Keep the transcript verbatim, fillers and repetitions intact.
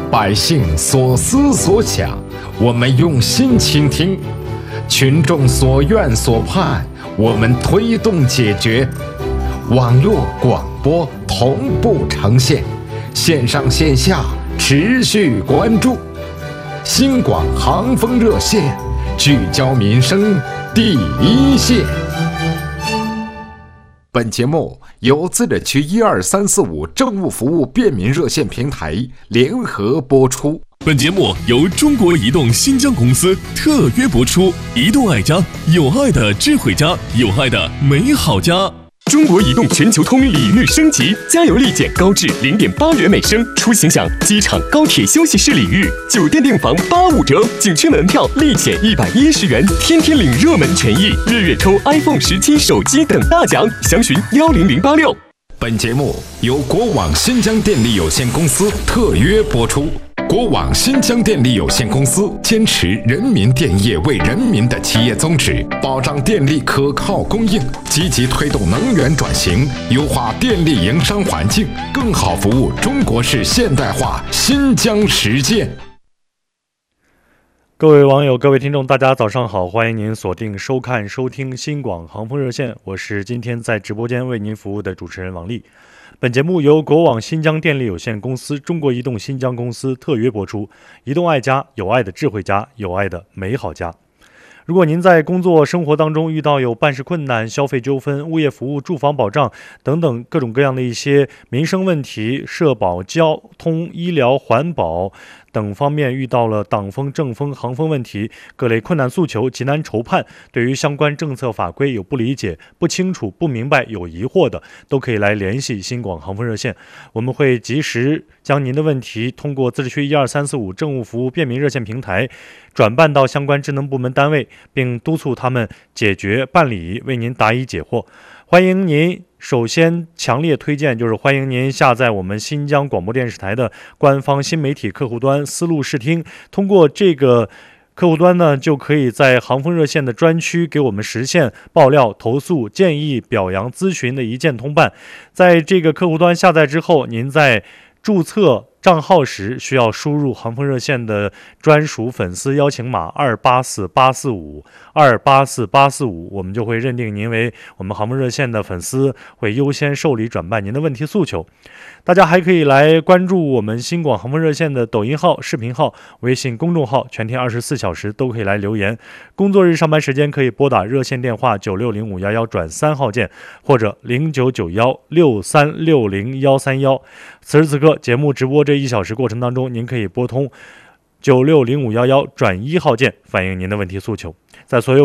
百姓所思所想，我们用心倾听；群众所愿所盼，我们推动解决。网络广播同步呈现，线上线下持续关注。新广航风热线，聚焦民生第一线。本节目由自治区一二三四五政务服务便民热线平台联合播出。 本节目由中国移动新疆公司特约播出。移动爱家，有爱的智慧家，有爱的美好家。 中国移动全球通礼遇升级，加油立减高至零点八元每升，出行享机场、高铁休息室礼遇，酒店订房八五折，景区门票立减一百一十元，天天领热门权益，月月抽 iPhone 十七手机等大奖，详询幺零零八六。 本节目由国网新疆电力有限公司特约播出。国网新疆电力有限公司坚持人民电业为人民的企业宗旨，保障电力可靠供应，积极推动能源转型，优化电力营商环境，更好服务中国式现代化新疆实践。 各位网友、各位听众，大家早上好，欢迎您锁定收看收听新广航风热线，我是今天在直播间为您服务的主持人王丽。本节目由国网新疆电力有限公司、中国移动新疆公司特约播出。移动爱家，有爱的智慧家，有爱的美好家。如果您在工作生活当中遇到有办事困难、消费纠纷、物业服务、住房保障等等各种各样的一些民生问题，社保、交通、医疗、环保等方面遇到了党风、政风、行风问题，各类困难诉求、急难愁盼，对于相关政策法规有不理解、不清楚、不明白、有疑惑的，都可以来联系新广航风热线，我们会及时将您的问题通过自治区一二三四五政务服务便民热线平台转办到相关职能部门单位，并督促他们解决办理，为您答疑解惑。欢迎您，首先强烈推荐就是欢迎您下载我们新疆广播电视台的官方新媒体客户端思路视听，通过这个客户端呢，就可以在航风热线的专区给我们实现爆料、投诉、建议、表扬、咨询的一键通办。在这个客户端下载之后，您在注册账号时需要输入航风热线的专属粉丝邀请码二八四八四五二八四八四五，我们就会认定您为我们航风热线的粉丝，会优先受理转办您的问题诉求。大家还可以来关注我们新广航风热线的抖音号、视频号、微信公众号，全天二十四小时都可以来留言。工作日上班时间可以拨打热线电话九六零五幺幺转三号键，或者零九九幺六三六零幺三幺。此时此刻节目直播这一小时过程当中，您可以拨通九六零五幺幺转一号键，反映您的问题诉求。在所有